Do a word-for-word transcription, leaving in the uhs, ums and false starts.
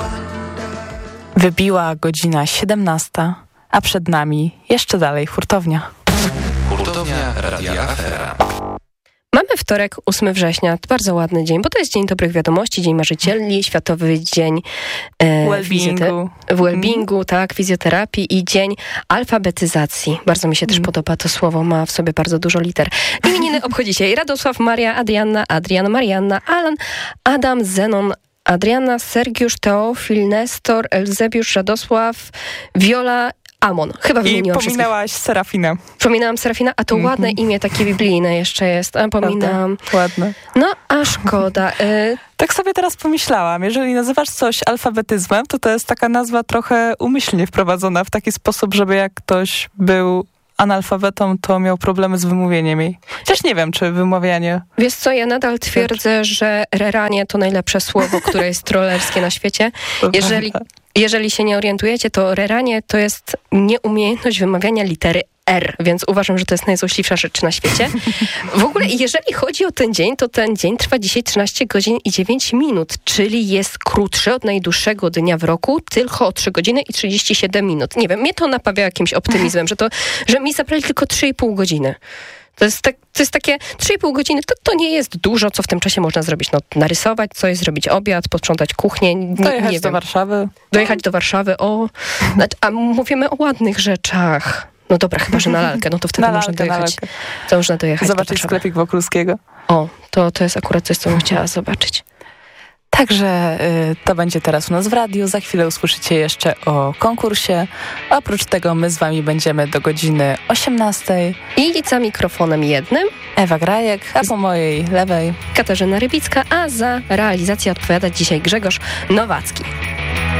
Wybiła godzina siedemnasta, a przed nami jeszcze dalej hurtownia. Hurtownia Radia Afera. Mamy wtorek, ósmego września, to bardzo ładny dzień, bo to jest Dzień Dobrych Wiadomości, Dzień Marzycieli, Światowy Dzień e, Wellbeingu. wellbeingu, mm. tak, fizjoterapii i Dzień Alfabetyzacji. Bardzo mi się też mm. podoba to słowo, ma w sobie bardzo dużo liter. Imieniny obchodzi się Radosław, Maria, Adrianna, Adrian, Marianna, Alan, Adam, Zenon, Adriana, Sergiusz, Teofil, Nestor, Elzebiusz, Radosław, Wiola, Amon. Chyba wymieniłam I pominęłaś wszystkich. Serafinę. Pominęłam Serafina, a to mm-hmm. ładne imię, takie biblijne jeszcze jest. A pominęłam. Ładne. No, a szkoda. Y- tak sobie teraz pomyślałam. Jeżeli nazywasz coś alfabetyzmem, to to jest taka nazwa trochę umyślnie wprowadzona w taki sposób, żeby jak ktoś był analfabetą, to miał problemy z wymówieniem jej. Też nie wiem, czy wymawianie... Wiesz co, ja nadal twierdzę, że reranie to najlepsze słowo, które jest trollerskie na świecie. Jeżeli, jeżeli się nie orientujecie, to reranie to jest nieumiejętność wymawiania litery R, więc uważam, że to jest najzłośliwsza rzecz na świecie. W ogóle, jeżeli chodzi o ten dzień, to ten dzień trwa dzisiaj trzynaście godzin i dziewięć minut, czyli jest krótszy od najdłuższego dnia w roku, tylko o trzy godziny i trzydzieści siedem minut. Nie wiem, mnie to napawia jakimś optymizmem, że to, że mi zabrali tylko trzy i pół godziny. To jest, tak, to jest takie trzy i pół godziny, to, to nie jest dużo, co w tym czasie można zrobić. No, narysować coś, zrobić obiad, posprzątać kuchnię. Nie, Dojechać nie do wiem. Warszawy. Dojechać do Warszawy, o. A mówimy o ładnych rzeczach. No dobra, chyba, że na lalkę, no to wtedy na można lalkę, dojechać. To można dojechać. Zobaczyć sklepik Wokulskiego. O, to, to jest akurat coś, co bym chciała zobaczyć. Także y, to będzie teraz u nas w radiu. Za chwilę usłyszycie jeszcze o konkursie. Oprócz tego my z wami będziemy do godziny osiemnastej. I za mikrofonem jednym Ewa Grajek, a po mojej lewej Katarzyna Rybicka, a za realizację odpowiada dzisiaj Grzegorz Nowacki.